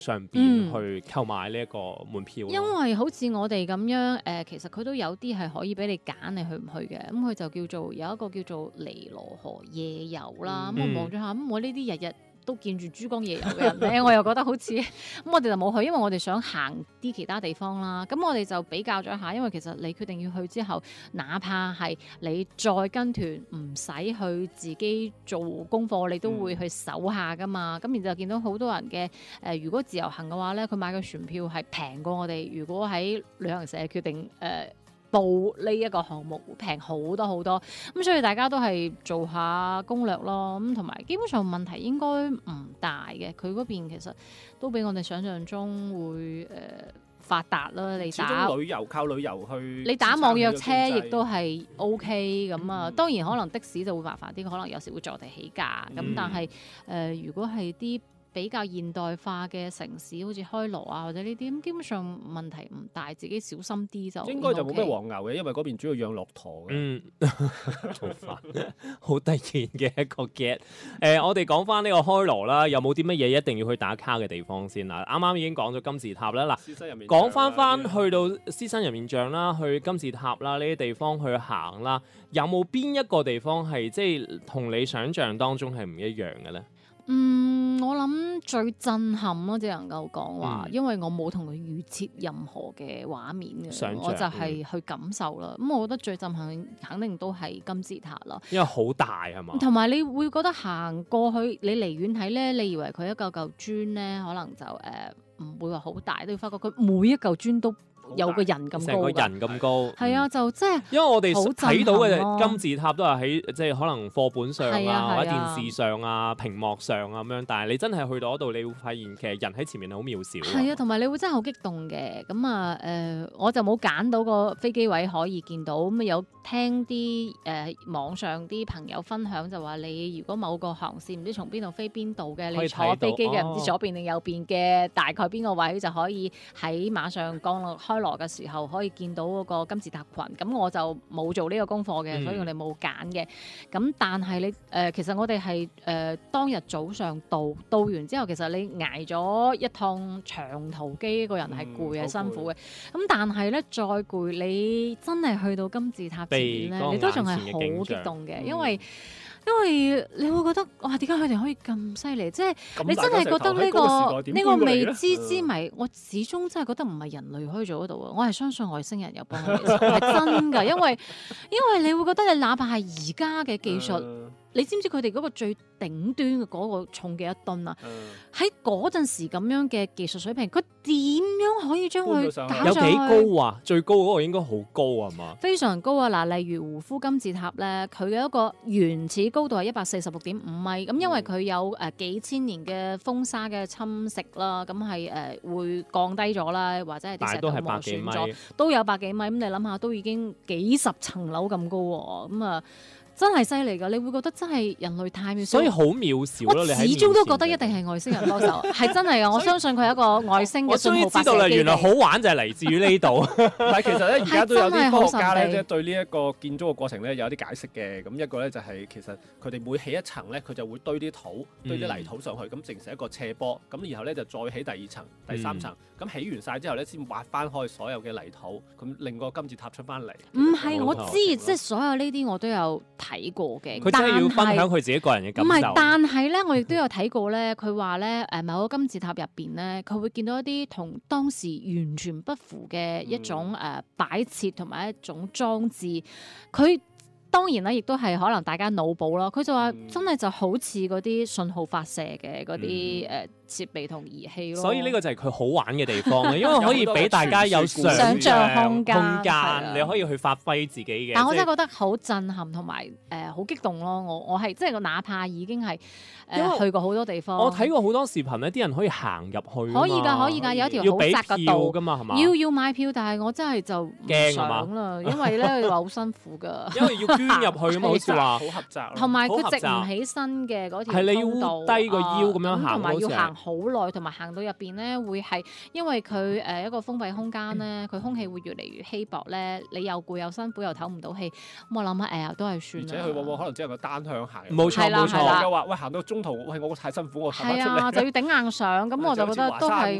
上邊去購買呢一個門票。 因為好似我哋咁樣其實佢都有啲係可以俾你揀你去唔去嘅。咁佢就叫做有一個叫做尼羅河夜遊啦。咁我望咗下，咁我呢啲日日都見住珠江夜遊嘅人咧，我又覺得好似咁，我哋就冇去，因為我哋想行啲其他地方啦。咁我哋就比較咗下，因為其實你決定要去之後，哪怕係你再跟團唔使去自己做功課，你都會去搜下噶嘛。咁然後就見到好多人嘅如果自由行嘅話咧，佢買嘅船票係平過我哋。如果喺旅行社決定報呢一個項目平好多好多，咁所以大家都係做下攻略咯，咁同埋基本上問題應該唔大嘅，佢嗰邊其實都比我哋想象中會發達啦。你打旅遊靠旅遊去， 你打網約車亦都係 OK 咁啊。當然可能的士就會麻煩啲，可能有時會坐地起價咁，但係如果係啲比較現代化嘅城市，好似開羅啊或者呢啲咁，基本上問題唔大，自己小心啲就應該就冇咩黃牛嘅，因為嗰邊主要養駱駝嘅。 做法好突然嘅一個 get。我哋講翻呢個開羅啦，有冇啲乜嘢一定要去打卡嘅地方先啦？啱啱已經講咗金字塔啦，嗱，講翻去到獅身人面像啦，去金字塔啦呢啲地方去行啦，有冇邊一個地方係即係同你想象當中係唔一樣嘅咧？ 我諗最震撼咯，只能夠講話，因為我冇同佢預設任何嘅畫面嘅，我就係去感受啦。咁我覺得最震撼肯定都係金字塔啦， 因為好大係嘛， 同埋你會覺得行過去，你離遠睇咧，你以為佢一嚿嚿磚咧，可能就唔會話好大，都要發覺佢每一嚿磚都有個人咁高， 成個人咁高， 係啊，就即係因為我哋睇到嘅金字塔都係喺即係可能課本上啊，或者電視上啊、屏幕上啊咁樣，但係你真係去到嗰度，你會發現其實人喺前面係好渺小。 係啊，同埋你會真係好激動嘅。咁啊我就冇揀到個飛機位可以見到，咁有聽啲網上啲朋友分享就話，你如果某個航線唔知從邊度飛邊度嘅，你坐飛機嘅唔知左邊定右邊嘅大概邊個位就可以喺馬上降落開羅嘅時候可以見到嗰個金字塔群。咁我就冇做呢個功課嘅，所以我哋冇揀嘅。咁但係你其實我哋係當日早上到完之後，其實你捱咗一趟長途機，個人係攰係辛苦嘅。咁但係咧再攰，你真係去到金字塔前面咧，你都仲係好激動嘅，因為你會覺得哇，點解佢哋可以咁犀利？即係你真係覺得呢個未知之謎，我始終真係覺得唔係人類可以做得到啊！我係相信外星人有幫我哋，係真㗎，因為你會覺得你哪怕係而家嘅技術，你知唔知佢哋嗰個最頂端嘅嗰個重幾多噸啊？喺嗰陣時咁樣嘅技術水平，佢點樣可以將佢搞有上去？ 幾高啊？最高嗰個應該好高啊嘛？ 非常高啊！嗱，例如胡夫金字塔咧，佢嘅一個原始高度係146.5米，咁因為佢有幾千年嘅風沙嘅侵蝕啦，咁係會降低咗啦，或者係啲石頭磨損咗，都有百幾米。咁你諗下，都已經幾十層樓咁高喎，咁啊！真係犀利㗎！你會覺得真係人類太渺小， 所以好渺小咯。 我始終都覺得一定係外星人幫手，係真係㗎！我相信佢係一個外星嘅信號發射機。我終於知道啦，原來好玩就係嚟自於呢度。 但係其實咧，而家都有啲科學家咧，即係對呢一個建築嘅過程咧有啲解釋嘅。咁一個咧就係其實佢哋每起一層咧，佢就會堆啲土、堆啲泥土上去，咁形成一個斜坡。咁然後咧就再起第二層、第三層。咁起完晒之後咧，先挖翻開所有嘅泥土，咁令個金字塔出翻嚟。 唔係，我知，即係所有呢啲我都有睇過嘅。 佢真係要分享佢自己個人嘅感受。唔係， 但係咧，我亦都有睇過咧。佢話咧，某個金字塔入邊咧，佢會見到一啲同當時完全不符嘅一種擺設同埋一種裝置。佢當然啦，亦都係可能大家腦補咯。佢就話真係就好似嗰啲信號發射嘅嗰啲設備同儀器咯。 所以呢個就係佢好玩嘅地方，因為可以俾大家有想像空間，你可以去發揮自己嘅。 但我真係覺得好震撼同埋好激動咯！我係即係哪怕已經係去過好多地方。 我睇過好多視頻咧，啲人可以行入去。 可以㗎，有一條好窄嘅道㗎嘛，係嘛？要買票，但係我真係就驚想啦，因為咧話好辛苦㗎。 因為要捐入去啊嘛，好似話好狹窄， 同埋佢直唔起身嘅嗰條通道， 係你要低個腰咁樣行， 同埋要行好耐，同埋行到入邊咧會係因為佢一個封閉空間咧，佢空氣會越嚟越稀薄咧，你又攰又辛苦又唞唔到氣，咁我諗下都係算啦。 而且佢往往可能只有個單向行。 冇錯冇錯。 又話喂行到中途，喂我太辛苦，我行翻出嚟。 係啊，就要頂硬上，咁我就覺得都係。